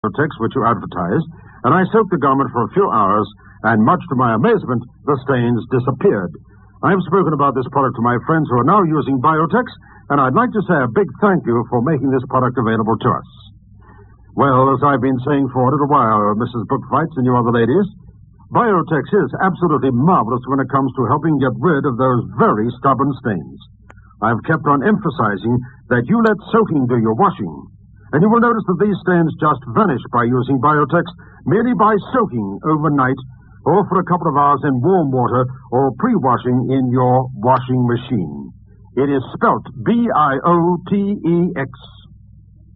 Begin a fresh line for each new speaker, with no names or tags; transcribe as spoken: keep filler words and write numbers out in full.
Biotex which you advertised, and I soaked the garment for a few hours, and much to my amazement, the stains disappeared. I have spoken about this product to my friends who are now using Biotex, and I'd like to say a big thank you for making this product available to us. Well, as I've been saying for a little while, Missus Bookfights and you other ladies, Biotex is absolutely marvelous when it comes to helping get rid of those very stubborn stains. I've kept on emphasizing that you let soaking do your washing, and you will notice that these stains just vanish by using Biotex merely by soaking overnight or for a couple of hours in warm water or pre-washing in your washing machine. It is spelt B I O T E X.